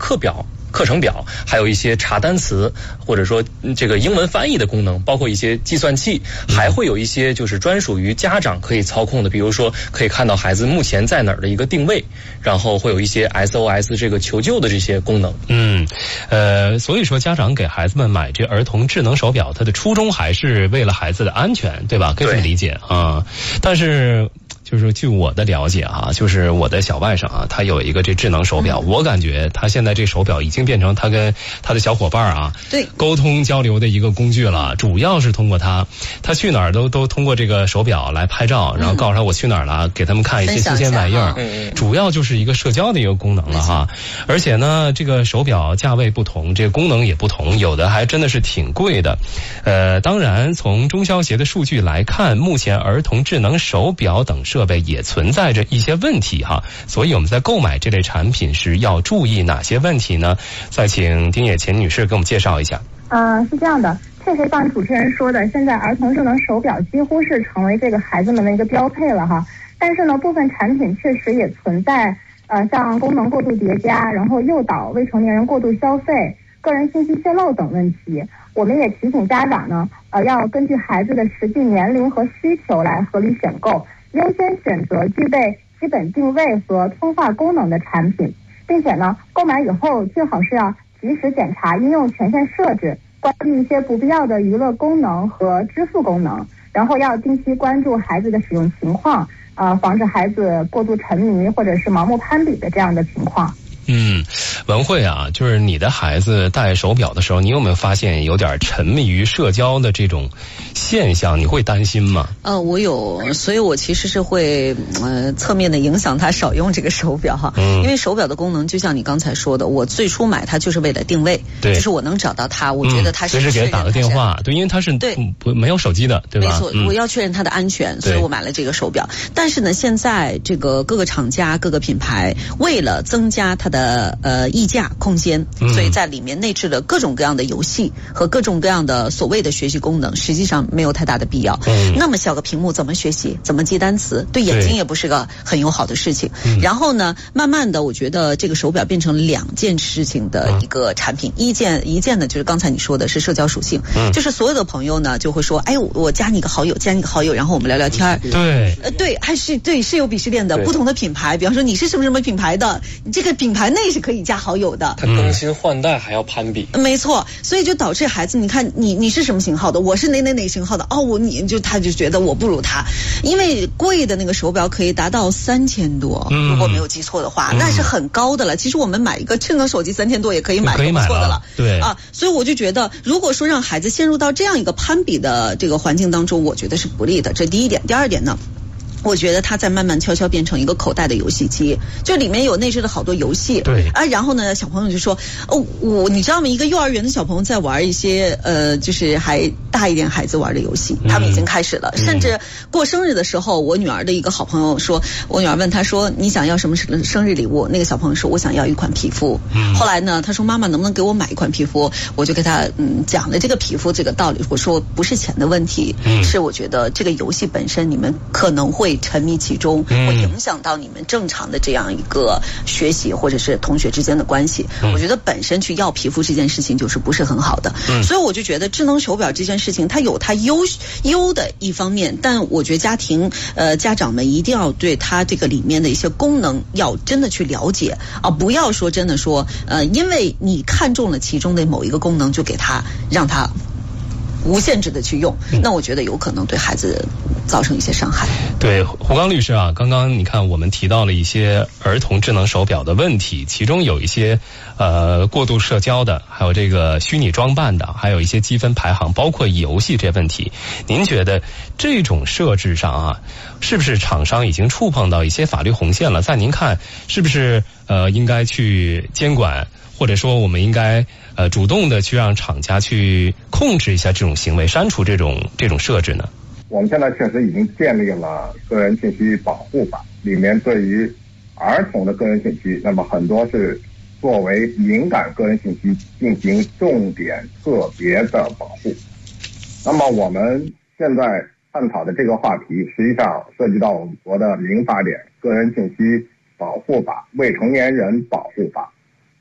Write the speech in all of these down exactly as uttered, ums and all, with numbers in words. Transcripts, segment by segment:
课表。课程表，还有一些查单词，或者说这个英文翻译的功能，包括一些计算器，还会有一些就是专属于家长可以操控的，比如说可以看到孩子目前在哪儿的一个定位，然后会有一些 S O S 这个求救的这些功能。 嗯，呃，所以说家长给孩子们买这儿童智能手表，它的初衷还是为了孩子的安全，对吧？可以这么理解啊。但是。就是据我的了解啊，就是我的小外甥啊，他有一个这智能手表，我感觉他现在这手表已经变成他跟他的小伙伴啊，对，沟通交流的一个工具了。主要是通过他，他去哪儿都都通过这个手表来拍照，然后告诉他我去哪儿了，给他们看一些新鲜玩意儿。主要就是一个社交的一个功能了哈。而且呢，这个手表价位不同，这个功能也不同，有的还真的是挺贵的。呃，当然从中消协的数据来看，目前儿童智能手表等设备也存在着一些问题哈，所以我们在购买这类产品时要注意哪些问题呢？再请丁野琴女士给我们介绍一下。 呃，是这样的，确实像主持人说的，现在儿童智能手表几乎是成为这个孩子们的一个标配了哈。但是呢，部分产品确实也存在呃像功能过度叠加，然后诱导未成年人过度消费、个人信息泄露等问题。我们也提醒家长呢，呃，要根据孩子的实际年龄和需求来合理选购。优先选择具备基本定位和通话功能的产品，并且呢，购买以后最好是要及时检查应用权限设置，关闭一些不必要的娱乐功能和支付功能，然后要定期关注孩子的使用情况，呃，防止孩子过度沉迷或者是盲目攀比的这样的情况。 嗯，文慧啊，就是你的孩子戴手表的时候，你有没有发现有点沉迷于社交的这种现象？你会担心吗？ 呃，我有，所以我其实是会呃侧面的影响他少用这个手表哈。嗯。因为手表的功能，就像你刚才说的，我最初买它就是为了定位，对，就是我能找到它，我觉得它是、嗯、 随时给他打个电话，对，因为它是对不没有手机的，对吧？ 没错， 嗯、 我要确认它的安全，所以我买了这个手表。但是呢，现在这个各个厂家、各个品牌为了增加它的的呃溢价空间，所以在里面内置了各种各样的游戏和各种各样的所谓的学习功能，实际上没有太大的必要。嗯、那么小个屏幕怎么学习？怎么记单词？对眼睛也不是个很友好的事情。然后呢，慢慢的，我觉得这个手表变成两件事情的一个产品。一件一件呢，就是刚才你说的是社交属性，嗯、就是所有的朋友呢就会说，哎，我加你个好友，加你个好友，然后我们聊聊天。 对， 呃，对，还是对是有鄙视链的，不同的品牌，比方说你是什么什么品牌的，这个品牌内是可以加好友的。 它更新换代还要攀比。 嗯、没错，所以就导致孩子，你看你你是什么型号的，我是哪哪哪型号的，哦，我你就他就觉得我不如他，因为贵的那个手表可以达到三千多，嗯、如果没有记错的话，嗯、那是很高的了。其实我们买一个智能手机三千多也可以买， 可以买不错的了。 对啊，所以我就觉得，如果说让孩子陷入到这样一个攀比的这个环境当中，我觉得是不利的。这第一点，第二点呢？我觉得它在慢慢悄悄变成一个口袋的游戏机，就里面有内置的好多游戏。 对啊，然后呢，小朋友就说：“哦，我你知道吗？一个幼儿园的小朋友在玩一些呃，就是还大一点孩子玩的游戏，他们已经开始了。嗯、甚至过生日的时候，我女儿的一个好朋友说，我女儿问他说：‘你想要什么生日礼物？’那个小朋友说：‘我想要一款皮肤。’嗯、后来呢，他说：‘妈妈能不能给我买一款皮肤？’我就给他嗯讲了这个皮肤这个道理。我说不是钱的问题，嗯、是我觉得这个游戏本身你们可能会沉迷其中，会影响到你们正常的这样一个学习或者是同学之间的关系。嗯、我觉得本身去要皮肤这件事情就是不是很好的，嗯、所以我就觉得智能手表这件事情它有它优优的一方面，但我觉得家庭呃家长们一定要对它这个里面的一些功能要真的去了解啊，不要说真的说呃因为你看中了其中的某一个功能就给它让它无限制的去用，那我觉得有可能对孩子造成一些伤害。 对，胡刚律师啊，刚刚你看我们提到了一些儿童智能手表的问题，其中有一些呃过度社交的，还有这个虚拟装扮的，还有一些积分排行，包括游戏这问题。您觉得这种设置上啊，是不是厂商已经触碰到一些法律红线了？在您看，是不是呃应该去监管？或者说我们应该呃主动的去让厂家去控制一下这种行为，删除这种这种设置呢？ 我们现在确实已经建立了个人信息保护法，里面对于儿童的个人信息，那么很多是作为敏感个人信息进行重点个别的保护。那么我们现在探讨的这个话题，实际上涉及到我们国的民法典、个人信息保护法、未成年人保护法，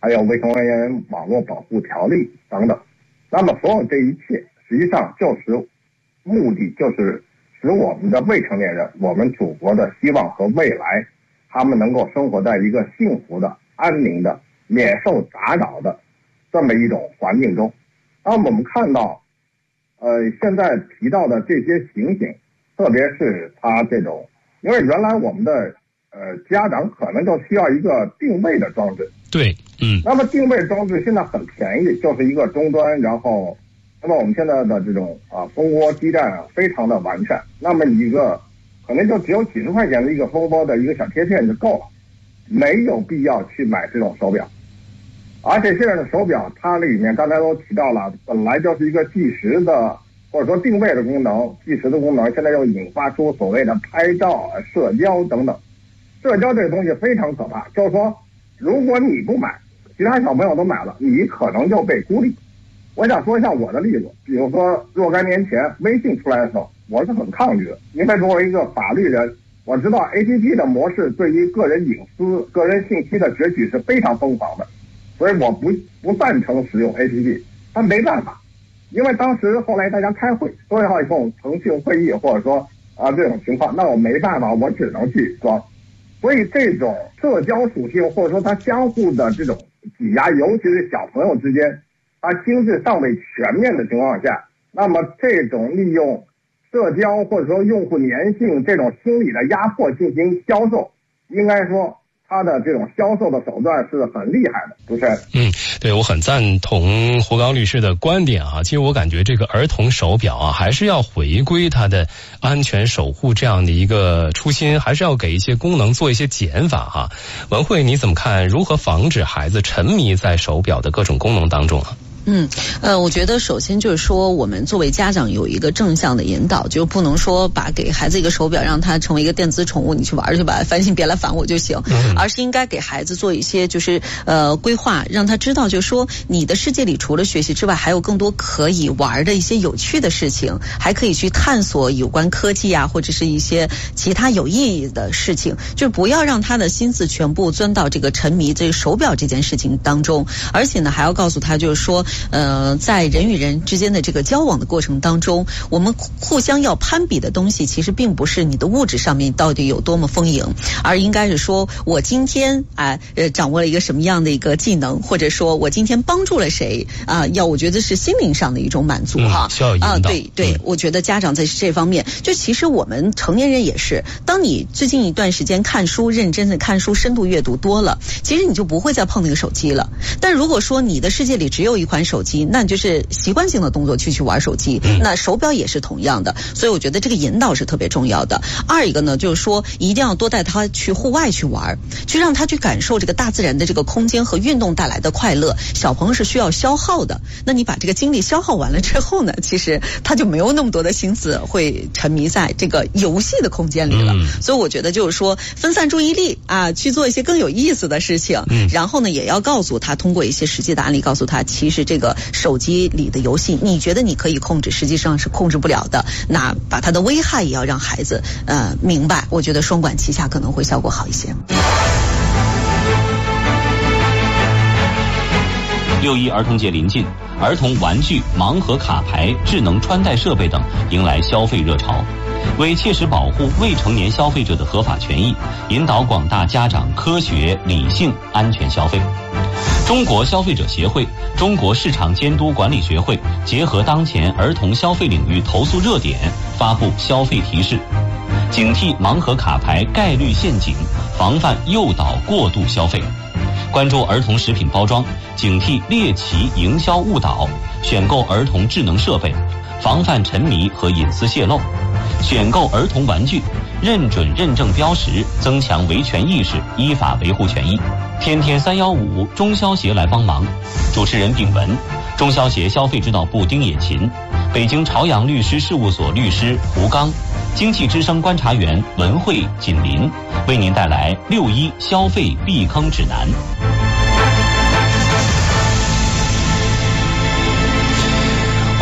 还有未成年人网络保护条例等等。那么所有这一切实际上就是目的就是使我们的未成年人，我们祖国的希望和未来，他们能够生活在一个幸福的、安宁的、免受打扰的这么一种环境中。当我们看到呃现在提到的这些情形，特别是他这种，因为原来我们的呃家长可能就需要一个定位的装置。 对，嗯。 那么定位装置现在很便宜，就是一个终端，然后那么我们现在的这种啊蜂窝基站啊非常的完善，那么一个可能就只有几十块钱的一个蜂窝的一个小贴片就够了，没有必要去买这种手表。而且现在的手表它里面刚才都提到了，本来就是一个计时的或者说定位的功能，计时的功能，现在又引发出所谓的拍照、社交等等。社交这个东西非常可怕，就是说如果你不买，其他小朋友都买了，你可能就被孤立。我想说一下我的例子，比如说若干年前微信出来的时候，我是很抗拒的，因为作为一个法律人，我知道 A P P 的模式对于个人隐私、个人信息的攫取是非常疯狂的，所以我不不赞成使用 A P P。但没办法，因为当时后来大家开会都要用腾讯会议或者说啊这种情况，那我没办法，我只能去装。所以这种社交属性或者说它相互的这种挤压，尤其是小朋友之间，他心智尚未全面的情况下，那么这种利用社交或者说用户粘性这种心理的压迫进行销售，应该说他的这种销售的手段是很厉害的。主持人， 嗯，对，我很赞同胡刚律师的观点啊。其实我感觉这个儿童手表啊，还是要回归它的安全守护这样的一个初心，还是要给一些功能做一些减法哈。文慧，你怎么看？如何防止孩子沉迷在手表的各种功能当中啊？ 嗯，呃，我觉得首先就是说，我们作为家长有一个正向的引导，就不能说把给孩子一个手表，让他成为一个电子宠物，你去玩去吧，烦心别来烦我就行，嗯、而是应该给孩子做一些就是呃规划，让他知道，就是说你的世界里除了学习之外，还有更多可以玩的一些有趣的事情，还可以去探索有关科技啊，或者是一些其他有意义的事情，就不要让他的心思全部钻到这个沉迷这个手表这件事情当中，而且呢，还要告诉他，就是说。呃，在人与人之间的这个交往的过程当中，我们互相要攀比的东西，其实并不是你的物质上面到底有多么丰盈，而应该是说我今天啊呃掌握了一个什么样的一个技能，或者说我今天帮助了谁啊、呃，要我觉得是心灵上的一种满足哈。 需要引导啊，对对、嗯，我觉得家长在这方面，就其实我们成年人也是，当你最近一段时间看书，认真的看书，深度阅读多了，其实你就不会再碰那个手机了。但如果说你的世界里只有一款手机，那你就是习惯性的动作去去玩手机，那手表也是同样的，所以我觉得这个引导是特别重要的。二一个呢，就是说一定要多带他去户外去玩，去让他去感受这个大自然的这个空间和运动带来的快乐。小朋友是需要消耗的，那你把这个精力消耗完了之后呢，其实他就没有那么多的心思会沉迷在这个游戏的空间里了。嗯、所以我觉得就是说分散注意力啊，去做一些更有意思的事情。嗯、然后呢，也要告诉他，通过一些实际的案例告诉他，其实这个手机里的游戏，你觉得你可以控制，实际上是控制不了的。那把它的危害也要让孩子呃明白，我觉得双管齐下可能会效果好一些。 六一儿童节临近，儿童玩具、盲盒卡牌、智能穿戴设备等迎来消费热潮。为切实保护未成年消费者的合法权益，引导广大家长科学、理性、安全消费，中国消费者协会、中国市场监督管理学会结合当前儿童消费领域投诉热点，发布消费提示，警惕盲盒卡牌概率陷阱，防范诱导过度消费。关注儿童食品包装，警惕猎奇营销误导，选购儿童智能设备，防范沉迷和隐私泄露。选购儿童玩具，认准认证标识，增强维权意识，依法维护权益。天天三幺五，中消协来帮忙。主持人秉文，中消协消费指导部丁野琴，北京朝阳律师事务所律师胡刚，经济之声观察员文慧、锦林，为您带来六一消费避坑指南。 我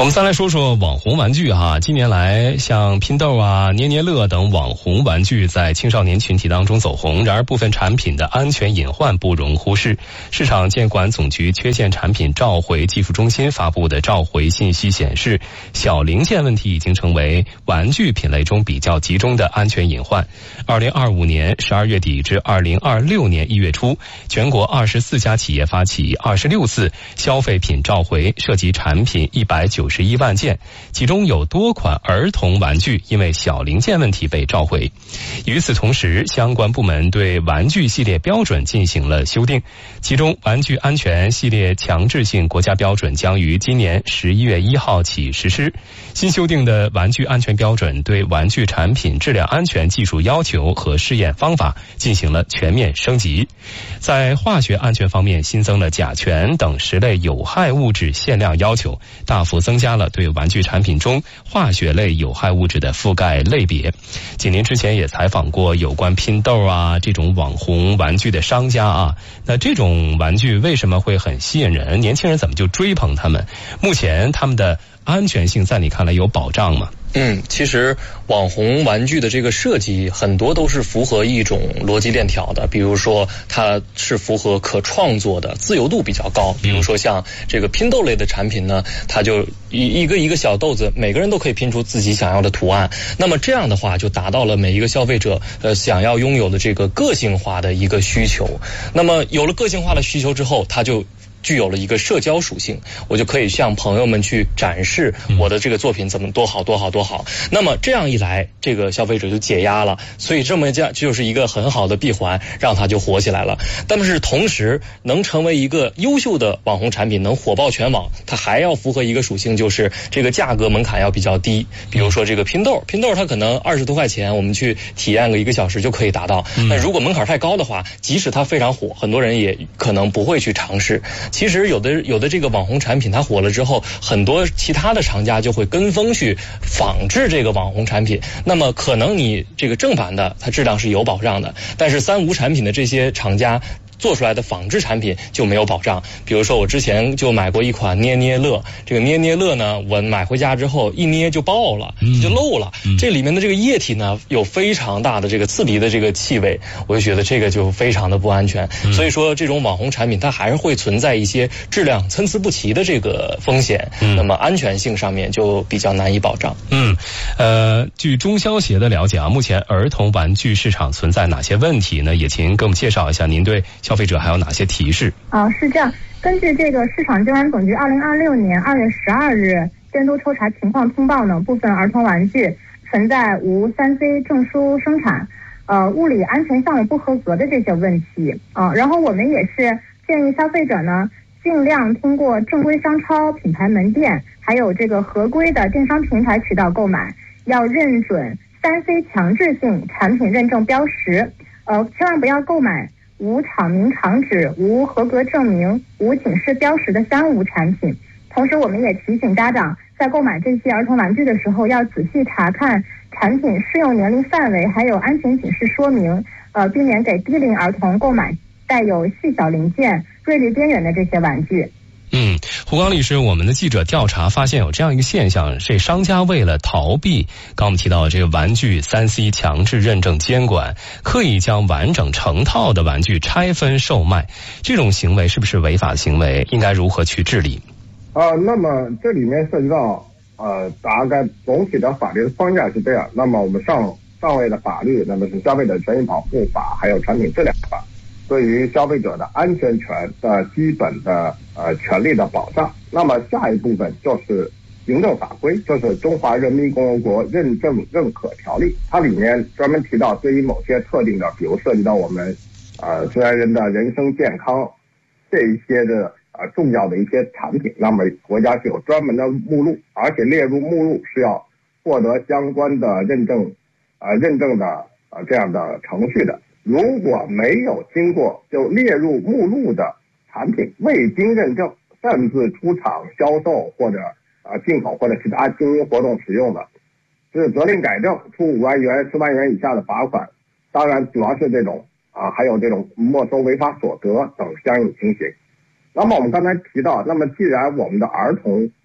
我们再来说说网红玩具哈。近年来，像拼豆啊、捏捏乐等网红玩具在青少年群体当中走红。然而，部分产品的安全隐患不容忽视。市场监管总局缺陷产品召回技术中心发布的召回信息显示，小零件问题已经成为玩具品类中比较集中的安全隐患。二零二五年十二月底至二零二六年一月初，全国二十四家企业发起二十六次消费品召回，涉及产品一百九十一万件，其中有多款儿童玩具因为小零件问题被召回。与此同时，相关部门对玩具系列标准进行了修订，其中玩具安全系列强制性国家标准将于今年十一月一号起实施。新修订的玩具安全标准对玩具产品质量安全技术要求和试验方法进行了全面升级。在化学安全方面，新增了甲醛等十类有害物质限量要求，大幅增加了对玩具产品中化学类有害物质的覆盖类别。几年之前也采访过有关拼豆啊这种网红玩具的商家啊，那这种玩具为什么会很吸引人？年轻人怎么就追捧他们？目前他们的安全性在你看来有保障吗？ 嗯，其实网红玩具的这个设计很多都是符合一种逻辑链条的，比如说它是符合可创作的，自由度比较高。比如说像这个拼豆类的产品呢，它就一一个一个小豆子，每个人都可以拼出自己想要的图案。那么这样的话，就达到了每一个消费者呃想要拥有的这个个性化的一个需求。那么有了个性化的需求之后，它就具有了一个社交属性，我就可以向朋友们去展示我的这个作品怎么多好多好多好。那么这样一来，这个消费者就解压了，所以这么这就是一个很好的闭环，让它就火起来了。但是同时能成为一个优秀的网红产品，能火爆全网，它还要符合一个属性，就是这个价格门槛要比较低。比如说这个拼豆，拼豆它可能二十多块钱，我们去体验个一个小时就可以达到。那如果门槛太高的话，即使它非常火，很多人也可能不会去尝试。其实有的有的这个网红产品它火了之后，很多其他的厂家就会跟风去仿制这个网红产品。那么可能你这个正版的它质量是有保障的，但是三无产品的这些厂家做出来的仿制产品就没有保障。比如说我之前就买过一款捏捏乐，这个捏捏乐呢，我买回家之后一捏就爆了，就漏了。这里面的这个液体呢，有非常大的这个刺鼻的这个气味，我就觉得这个就非常的不安全。所以说这种网红产品它还是会存在一些质量参差不齐的这个风险，那么安全性上面就比较难以保障。 嗯，呃，据中消协的了解啊，目前儿童玩具市场存在哪些问题呢？也请给我们介绍一下您对消费者还有哪些提示？ 啊，是这样。根据这个市场监管总局二零二六年二月十二日监督抽查情况通报呢，部分儿童玩具存在无三 C 证书生产、呃物理安全项目不合格的这些问题啊。然后我们也是建议消费者呢，尽量通过正规商超、品牌门店，还有这个合规的电商平台渠道购买，要认准三 C 强制性产品认证标识，呃，千万不要购买无厂名厂址、无合格证明、无警示标识的三无产品。同时我们也提醒家长，在购买这些儿童玩具的时候，要仔细查看产品适用年龄范围，还有安全警示说明，呃，避免给低龄儿童购买带有细小零件、锐利边缘的这些玩具。 嗯，胡刚律师，我们的记者调查发现有这样一个现象，这商家为了逃避刚我们提到的这个玩具 三 C 强制认证监管，刻意将完整成套的玩具拆分售卖，这种行为是不是违法行为？应该如何去治理？ 啊、呃，那么这里面涉及到呃，大概总体的法律框架是这样。那么我们上上位的法律，那么是消费者权益保护法，还有产品质量法，对于消费者的安全权的基本的呃权利的保障。那么下一部分就是行政法规，就是《中华人民共和国认证认可条例》，它里面专门提到，对于某些特定的，比如涉及到我们呃自然人的人身健康这一些的呃重要的一些产品，那么国家是有专门的目录，而且列入目录是要获得相关的认证呃认证的呃这样的程序的。如果没有经过就列入目录的产品未经认证，擅自出厂销售或者啊进口或者其他经营活动使用的，是责令改正，处五万元十万元以下的罚款。当然主要是这种啊，还有这种没收违法所得等相应情形。那么我们刚才提到，那么既然我们的儿童他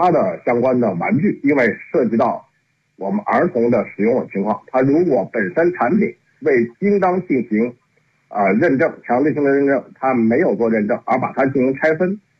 他的相关的玩具，因为涉及到我们儿童的使用情况，他如果本身产品未应当进行啊、呃、认证，强制性的认证，他没有做认证，而把它进行拆分，